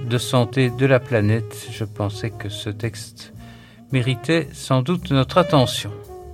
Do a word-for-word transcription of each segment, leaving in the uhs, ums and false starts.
de santé de la planète. Je pensais que ce texte méritait sans doute notre attention.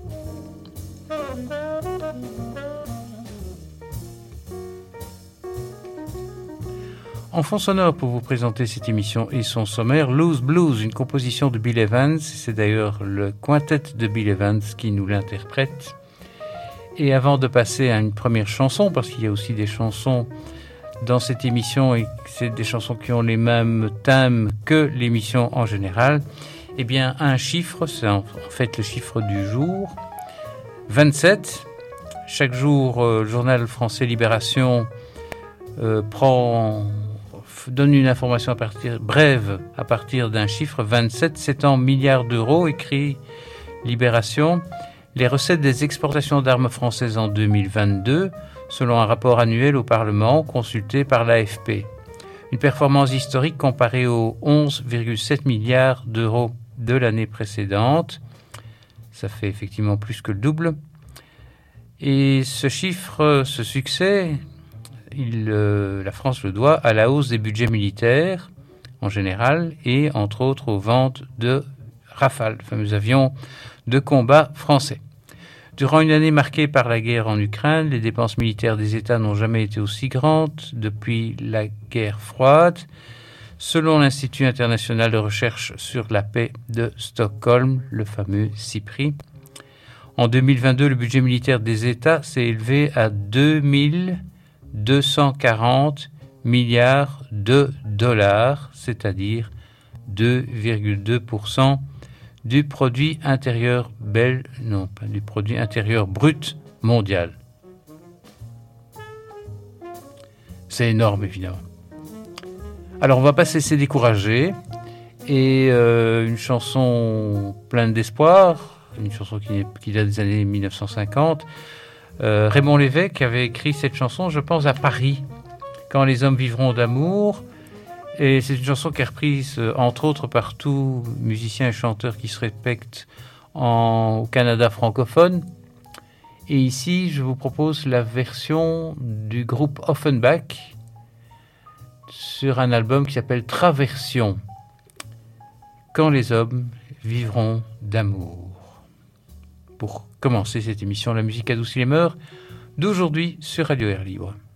En fond sonore pour vous présenter cette émission et son sommaire, Loose Blues, une composition de Bill Evans. C'est d'ailleurs le quintet de Bill Evans qui nous l'interprète. Et avant de passer à une première chanson, parce qu'il y a aussi des chansons dans cette émission et c'est des chansons qui ont les mêmes thèmes que l'émission en général, eh bien un chiffre, c'est en fait le chiffre du jour, vingt-sept. Chaque jour, euh, le journal français Libération euh, prend... donne une information à partir, brève à partir d'un chiffre, vingt-sept, c'est en milliards d'euros, écrit Libération. Les recettes des exportations d'armes françaises en deux mille vingt-deux, selon un rapport annuel au Parlement consulté par l'A F P. Une performance historique comparée aux onze virgule sept milliards d'euros de l'année précédente. Ça fait effectivement plus que le double. Et ce chiffre, ce succès, Il, euh, la France le doit à la hausse des budgets militaires en général et entre autres aux ventes de Rafale, le fameux avion de combat français. Durant une année marquée par la guerre en Ukraine, les dépenses militaires des États n'ont jamais été aussi grandes depuis la guerre froide. Selon l'Institut international de recherche sur la paix de Stockholm, le fameux CIPRI, en deux mille vingt-deux, le budget militaire des États s'est élevé à deux mille deux cent quarante milliards de dollars, c'est-à-dire deux virgule deux pour cent du produit intérieur belge, non, pas du produit intérieur brut mondial. C'est énorme, évidemment. Alors, on va pas se laisser décourager et euh, une chanson pleine d'espoir, une chanson qui, qui date des années mille neuf cent cinquante. Euh, Raymond Lévesque avait écrit cette chanson, je pense, à Paris, quand les hommes vivront d'amour. Et c'est une chanson qui est reprise, euh, entre autres, par tous musiciens et chanteurs qui se respectent en, au Canada francophone. Et ici, je vous propose la version du groupe Offenbach sur un album qui s'appelle Traversion. Quand les hommes vivront d'amour. Pour commencer cette émission, la musique adoucit les mœurs d'aujourd'hui sur Radio Air Libre.